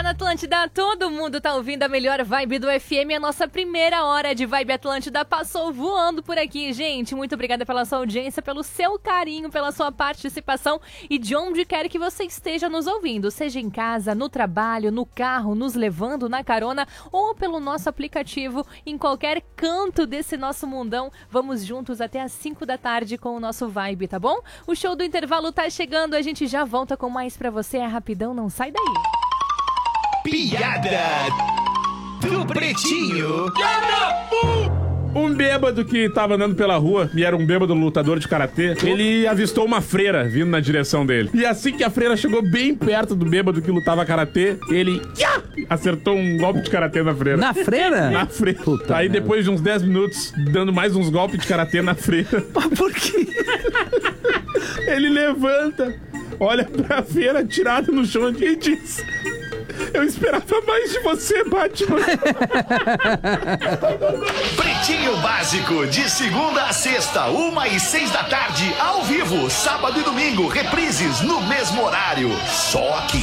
na Atlântida, todo mundo tá ouvindo a melhor vibe do FM. A nossa primeira hora de Vibe Atlântida passou voando por aqui, gente. Muito obrigada pela sua audiência, pelo seu carinho, pela sua participação e de onde quer que você esteja nos ouvindo. Seja em casa, no trabalho, no carro, nos levando na carona ou pelo nosso aplicativo, em qualquer canto desse nosso mundão. Vamos juntos até às 5 da tarde com o nosso Vibe, tá bom? O show do intervalo tá chegando, a gente já volta com mais pra você. É rapidão, não sai daí. Piada do Pretinho. Um bêbado que tava andando pela rua, e era um bêbado lutador de karatê, ele avistou uma freira vindo na direção dele. E assim que a freira chegou bem perto do bêbado que lutava karatê, ele acertou um golpe de karatê na freira. Na freira? Na freira. Puta Aí merda. depois de uns 10 minutos, dando mais uns golpes de karatê na freira, Mas por quê? ele levanta, olha pra freira tirada no chão e diz: eu esperava mais de você, Batman. Pretinho Básico, de segunda a sexta, 1h06 da tarde, ao vivo, sábado e domingo, reprises no mesmo horário. Só aqui.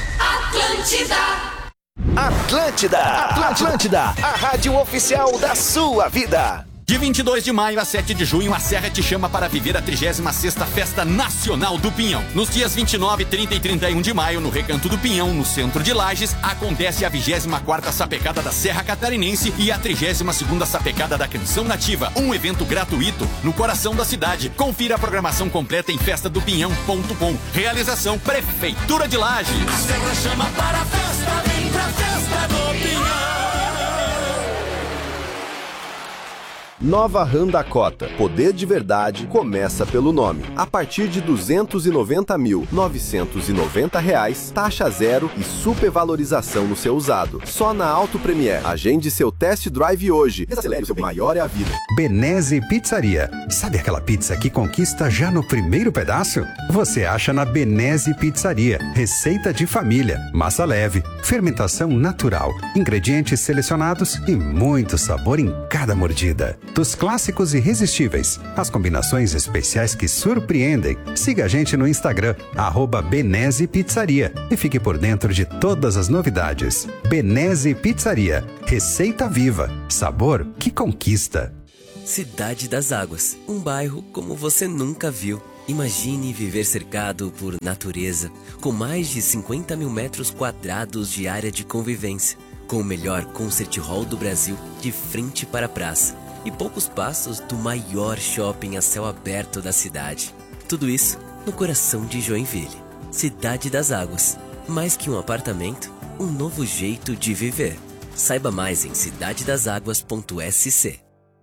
Atlântida, a rádio oficial da sua vida. De 22 de maio a 7 de junho, a Serra te chama para viver a 36ª Festa Nacional do Pinhão. Nos dias 29, 30 e 31 de maio, no Recanto do Pinhão, no centro de Lages, acontece a 24ª Sapecada da Serra Catarinense e a 32ª Sapecada da Canção Nativa, um evento gratuito no coração da cidade. Confira a programação completa em festadopinhão.com. Realização Prefeitura de Lages. A Serra chama para a festa, vem pra Festa do Pinhão. Nova Honda Cota. Poder de verdade começa pelo nome. A partir de R$ 290.990, taxa zero e supervalorização no seu usado. Só na Auto Premier. Agende seu test drive hoje. Desacelere, o seu maior é a vida. Benese Pizzaria. Sabe aquela pizza que conquista já no primeiro pedaço? Você acha na Benese Pizzaria. Receita de família, massa leve, fermentação natural, ingredientes selecionados e muito sabor em cada mordida. Dos clássicos irresistíveis, as combinações especiais que surpreendem. Siga a gente no Instagram, @Benese Pizzaria, e fique por dentro de todas as novidades. Benese Pizzaria. Receita viva. Sabor que conquista. Cidade das Águas. Um bairro como você nunca viu. Imagine viver cercado por natureza, com mais de 50 mil metros quadrados de área de convivência, com o melhor concert hall do Brasil de frente para a praça e poucos passos do maior shopping a céu aberto da cidade. Tudo isso no coração de Joinville. Cidade das Águas. Mais que um apartamento, um novo jeito de viver. Saiba mais em cidadedaságuas.sc.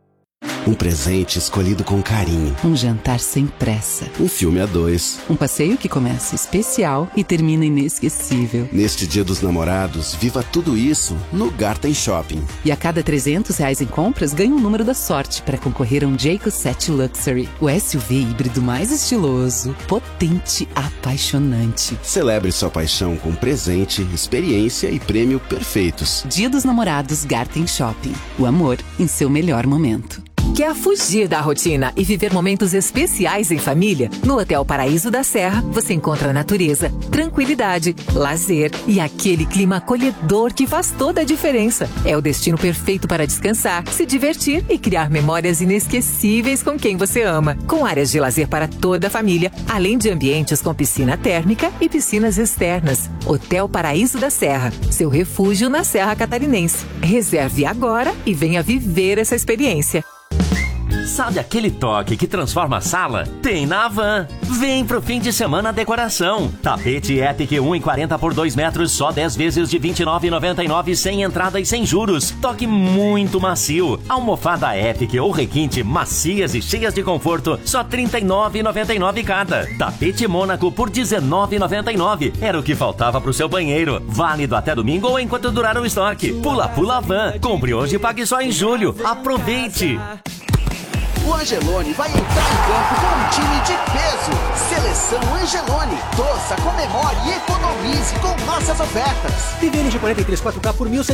Um presente escolhido com carinho. Um jantar sem pressa. Um filme a dois. Um passeio que começa especial e termina inesquecível. Neste Dia dos Namorados, viva tudo isso no Garten Shopping. E a cada R$300 em compras, ganha um número da sorte para concorrer a um Jayco 7 Luxury. O SUV híbrido mais estiloso, potente, apaixonante. Celebre sua paixão com presente, experiência e prêmio perfeitos. Dia dos Namorados Garten Shopping. O amor em seu melhor momento. Quer fugir da rotina e viver momentos especiais em família? No Hotel Paraíso da Serra, você encontra natureza, tranquilidade, lazer e aquele clima acolhedor que faz toda a diferença. É o destino perfeito para descansar, se divertir e criar memórias inesquecíveis com quem você ama. Com áreas de lazer para toda a família, além de ambientes com piscina térmica e piscinas externas. Hotel Paraíso da Serra, seu refúgio na Serra Catarinense. Reserve agora e venha viver essa experiência. Sabe aquele toque que transforma a sala? Tem na Havan. Vem pro fim de semana decoração. Tapete Epic 1,40 por 2 metros, só 10 vezes de R$ 29,99, sem entrada e sem juros. Toque muito macio. Almofada Epic ou requinte, macias e cheias de conforto, só R$ 39,99 cada. Tapete Mônaco por R$ 19,99. Era o que faltava pro seu banheiro. Válido até domingo ou enquanto durar o estoque. Pula Havan. Compre hoje e pague só em julho. Aproveite! O Angelone vai entrar em campo com um time de peso. Seleção Angelone. Torça, comemore e economize com nossas ofertas. TV LG 43 4K por R$